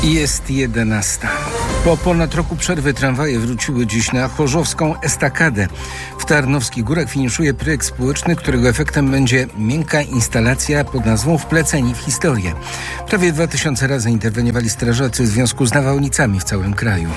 Jest 11. Po ponad roku przerwy tramwaje wróciły dziś na Chorzowską Estakadę. W Tarnowskich Górach finiszuje projekt społeczny, którego efektem będzie miękka instalacja pod nazwą Wpleceni w historię. Prawie 2000 razy interweniowali strażacy w związku z nawałnicami w całym kraju.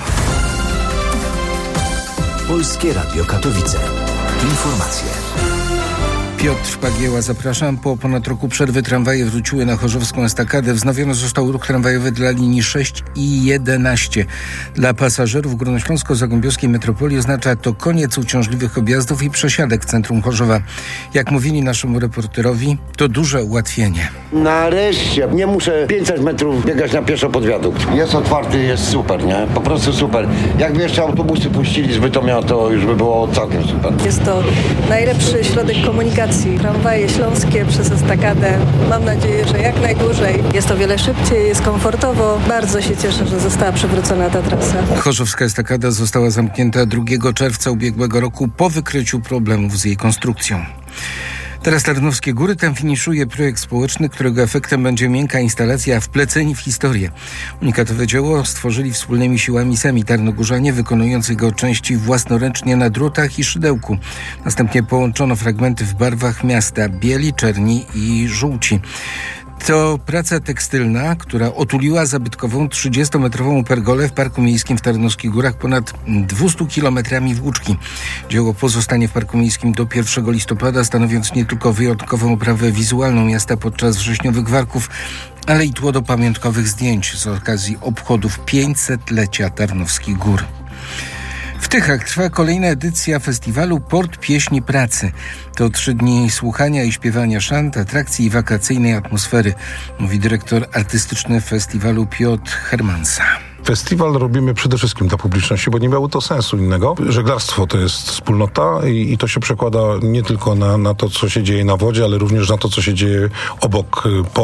Polskie Radio Katowice. Informacje. Piotr Pagieła, zapraszam. Po ponad roku przerwy tramwaje wróciły na Chorzowską Estakadę. Wznowiony został ruch tramwajowy dla linii 6 i 11. Dla pasażerów górnośląsko-zagłębiowskiej metropolii oznacza to koniec uciążliwych objazdów i przesiadek w centrum Chorzowa. Jak mówili naszemu reporterowi, to duże ułatwienie. Nareszcie nie muszę 500 metrów biegać na pieszo pod wiadukt. Jest otwarty, jest super, nie? Po prostu super. Jakby jeszcze autobusy puścili z Bytomia, to już by było całkiem super. Jest to najlepszy środek komunikacji. Tramwaje śląskie przez Estakadę. Mam nadzieję, że jak najdłużej. Jest to wiele szybciej, jest komfortowo. Bardzo się cieszę, że została przywrócona ta trasa. Chorzowska Estakada została zamknięta 2 czerwca ubiegłego roku po wykryciu problemów z jej konstrukcją. Teraz Tarnowskie Góry, tam finiszuje projekt społeczny, którego efektem będzie miękka instalacja Wpleceni w historię. Unikatowe dzieło stworzyli wspólnymi siłami sami tarnogórzanie, wykonując jego części własnoręcznie na drutach i szydełku. Następnie połączono fragmenty w barwach miasta bieli, czerni i żółci. To praca tekstylna, która otuliła zabytkową 30-metrową pergolę w Parku Miejskim w Tarnowskich Górach ponad 200 kilometrami włóczki. Dzieło pozostanie w Parku Miejskim do 1 listopada, stanowiąc nie tylko wyjątkową oprawę wizualną miasta podczas wrześniowych warków, ale i tło do pamiątkowych zdjęć z okazji obchodów 500-lecia Tarnowskich Gór. W Tychach trwa kolejna edycja festiwalu Port Pieśni Pracy. To 3 dni słuchania i śpiewania szant, atrakcji i wakacyjnej atmosfery, mówi dyrektor artystyczny festiwalu Piotr Hermansa. Festiwal robimy przede wszystkim dla publiczności, bo nie miało to sensu innego. Żeglarstwo to jest wspólnota i to się przekłada nie tylko na to, co się dzieje na wodzie, ale również na to, co się dzieje obok,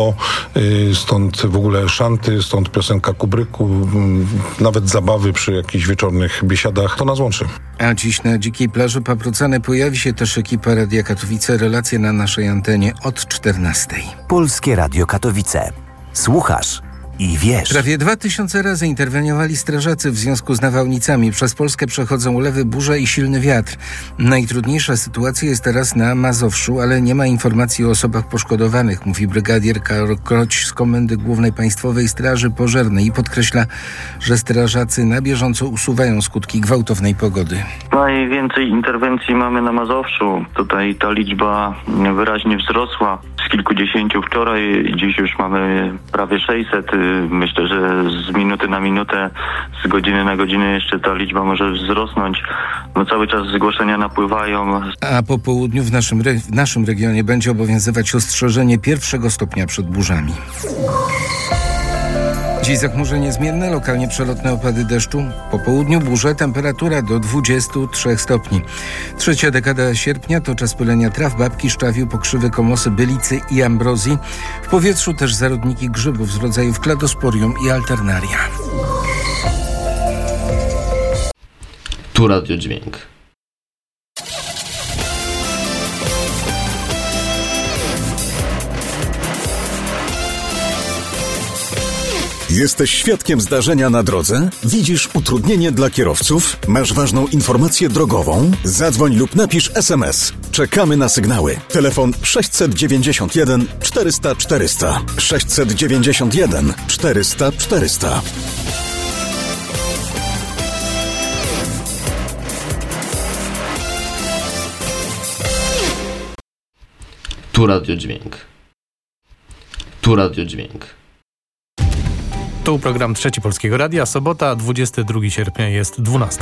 stąd w ogóle szanty, stąd piosenka Kubryku, nawet zabawy przy jakichś wieczornych biesiadach. To nas łączy. A dziś na Dzikiej Plaży Paprocany pojawi się też ekipa Radia Katowice. Relacje na naszej antenie od 14. Polskie Radio Katowice. Słuchasz i wiesz. Prawie 2000 razy interweniowali strażacy w związku z nawałnicami. Przez Polskę przechodzą ulewy, burze i silny wiatr. Najtrudniejsza sytuacja jest teraz na Mazowszu, ale nie ma informacji o osobach poszkodowanych, mówi brygadier Karol Kroć z Komendy Głównej Państwowej Straży Pożarnej i podkreśla, że strażacy na bieżąco usuwają skutki gwałtownej pogody. Najwięcej interwencji mamy na Mazowszu. Tutaj ta liczba wyraźnie wzrosła z kilkudziesięciu wczoraj. Dziś już mamy prawie 600. Myślę, że z minuty na minutę, z godziny na godzinę jeszcze ta liczba może wzrosnąć. No cały czas zgłoszenia napływają. A po południu w naszym regionie będzie obowiązywać ostrzeżenie 1 stopnia przed burzami. Dziś zachmurzenie zmienne, lokalnie przelotne opady deszczu. Po południu burze, temperatura do 23 stopni. 3. dekada sierpnia to czas pylenia traw, babki, szczawiu, pokrzywy, komosy, bylicy i ambrozji. W powietrzu też zarodniki grzybów z rodzajów kladosporium i alternaria. Tu Radio Dźwięk. Jesteś świadkiem zdarzenia na drodze? Widzisz utrudnienie dla kierowców? Masz ważną informację drogową? Zadzwoń lub napisz SMS. Czekamy na sygnały. Telefon 691 400 400. 691 400 400. Tu Radio Dźwięk. Tu Radio Dźwięk. Tu program Trzeci Polskiego Radia, sobota, 22 sierpnia, jest 12.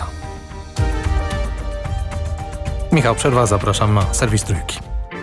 Michał Przerwa, zapraszam na serwis Trójki.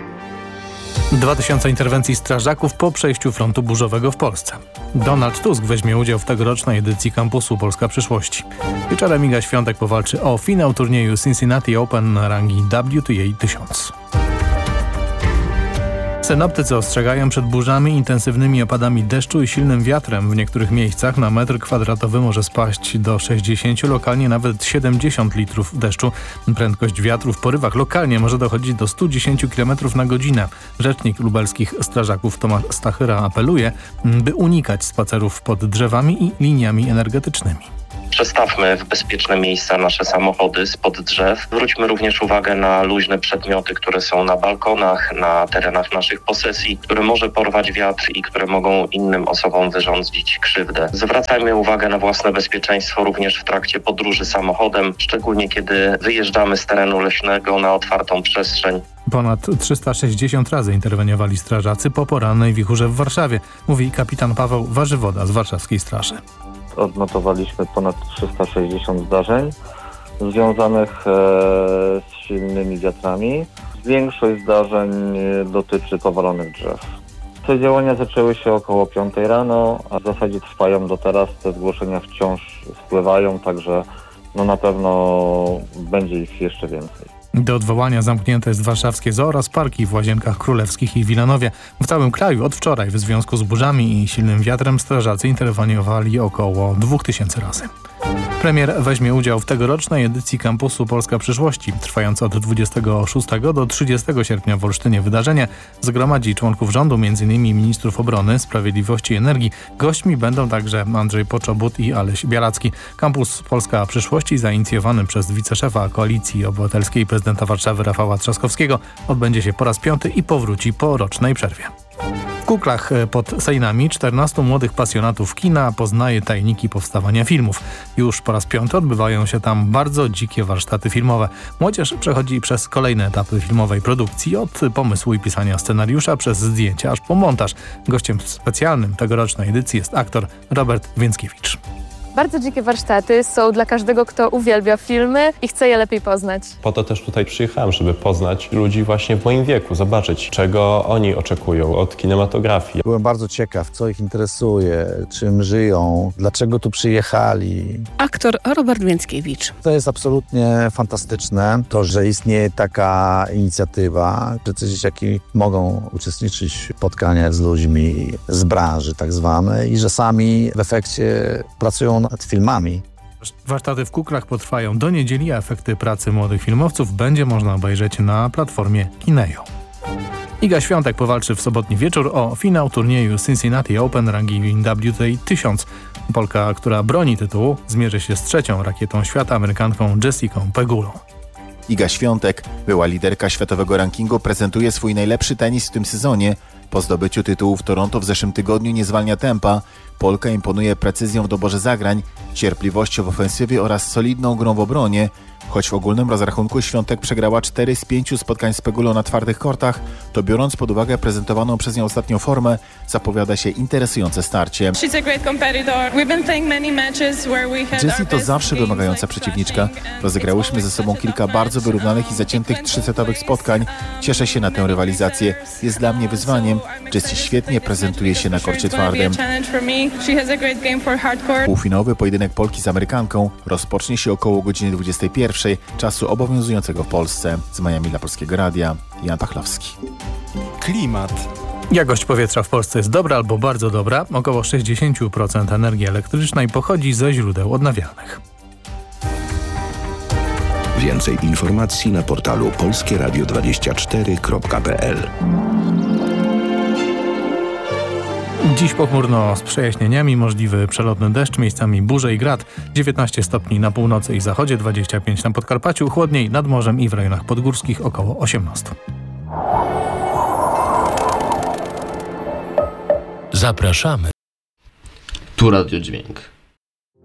2000 interwencji strażaków po przejściu frontu burzowego w Polsce. Donald Tusk weźmie udział w tegorocznej edycji kampusu Polska Przyszłości. Wieczorem Iga Świątek powalczy o finał turnieju Cincinnati Open na rangi WTA 1000. Synoptycy ostrzegają przed burzami, intensywnymi opadami deszczu i silnym wiatrem. W niektórych miejscach na metr kwadratowy może spaść do 60, lokalnie nawet 70 litrów deszczu. Prędkość wiatru w porywach lokalnie może dochodzić do 110 km na godzinę. Rzecznik lubelskich strażaków Tomasz Stachyra apeluje, by unikać spacerów pod drzewami i liniami energetycznymi. Przestawmy w bezpieczne miejsca nasze samochody spod drzew. Zwróćmy również uwagę na luźne przedmioty, które są na balkonach, na terenach naszych posesji, które może porwać wiatr i które mogą innym osobom wyrządzić krzywdę. Zwracajmy uwagę na własne bezpieczeństwo również w trakcie podróży samochodem, szczególnie kiedy wyjeżdżamy z terenu leśnego na otwartą przestrzeń. Ponad 360 razy interweniowali strażacy po porannej wichurze w Warszawie, mówi kapitan Paweł Warzywoda z warszawskiej straży. Odnotowaliśmy ponad 360 zdarzeń związanych z silnymi wiatrami. Większość zdarzeń dotyczy powalonych drzew. Te działania zaczęły się około 5 rano, a w zasadzie trwają do teraz. Te zgłoszenia wciąż spływają, także na pewno będzie ich jeszcze więcej. Do odwołania zamknięte jest warszawskie zoo oraz parki w Łazienkach Królewskich i Wilanowie. W całym kraju od wczoraj w związku z burzami i silnym wiatrem strażacy interweniowali około 2000 razy. Premier weźmie udział w tegorocznej edycji Kampusu Polska Przyszłości. Trwające od 26 do 30 sierpnia w Olsztynie wydarzenie zgromadzi członków rządu, m.in. ministrów obrony, sprawiedliwości i energii. Gośćmi będą także Andrzej Poczobut i Aleś Bialacki. Kampus Polska Przyszłości, zainicjowany przez wiceszefa Koalicji Obywatelskiej prezydenta Warszawy Rafała Trzaskowskiego, odbędzie się po raz 5. i powróci po rocznej przerwie. W Kuklach pod Sejnami 14 młodych pasjonatów kina poznaje tajniki powstawania filmów. Już po raz 5. odbywają się tam bardzo dzikie warsztaty filmowe. Młodzież przechodzi przez kolejne etapy filmowej produkcji, od pomysłu i pisania scenariusza przez zdjęcia aż po montaż. Gościem specjalnym tegorocznej edycji jest aktor Robert Więckiewicz. Bardzo dzikie warsztaty są dla każdego, kto uwielbia filmy i chce je lepiej poznać. Po to też tutaj przyjechałem, żeby poznać ludzi właśnie w moim wieku, zobaczyć, czego oni oczekują od kinematografii. Byłem bardzo ciekaw, co ich interesuje, czym żyją, dlaczego tu przyjechali. Aktor Robert Więckiewicz. To jest absolutnie fantastyczne, to, że istnieje taka inicjatywa, że te dzieciaki mogą uczestniczyć w spotkaniach z ludźmi z branży tak zwanej i że sami w efekcie pracują nad filmami. Warsztaty w Kuklach potrwają do niedzieli, a efekty pracy młodych filmowców będzie można obejrzeć na platformie Kinejo. Iga Świątek powalczy w sobotni wieczór o finał turnieju Cincinnati Open rangi WTA 1000. Polka, która broni tytułu, zmierzy się z trzecią rakietą świata, Amerykanką Jessicą Pegulą. Iga Świątek, była liderka światowego rankingu, prezentuje swój najlepszy tenis w tym sezonie. Po zdobyciu tytułu w Toronto w zeszłym tygodniu nie zwalnia tempa. Polka imponuje precyzją w doborze zagrań, cierpliwością w ofensywie oraz solidną grą w obronie. Choć w ogólnym rozrachunku Świątek przegrała 4 z 5 spotkań z Pegulą na twardych kortach, to biorąc pod uwagę prezentowaną przez nią ostatnią formę, zapowiada się interesujące starcie. Jessie to zawsze wymagająca przeciwniczka. Rozegrałyśmy ze sobą kilka bardzo wyrównanych i zaciętych trzysetowych spotkań. Cieszę się na tę rywalizację. Jest dla mnie wyzwaniem. Jessie świetnie prezentuje się na korcie twardym. Półfinałowy pojedynek Polki z Amerykanką rozpocznie się około godziny 21 czasu obowiązującego w Polsce. Z Miami dla Polskiego Radia, Jan Pachlowski. Klimat. Jakość powietrza w Polsce jest dobra albo bardzo dobra. Około 60% energii elektrycznej pochodzi ze źródeł odnawialnych. Więcej informacji na portalu polskieradio24.pl. Dziś pochmurno z przejaśnieniami, możliwy przelotny deszcz, miejscami burze i grad. 19 stopni na północy i zachodzie, 25 na Podkarpaciu, chłodniej nad morzem i w rejonach podgórskich około 18. Zapraszamy. Tu Radio Dźwięk.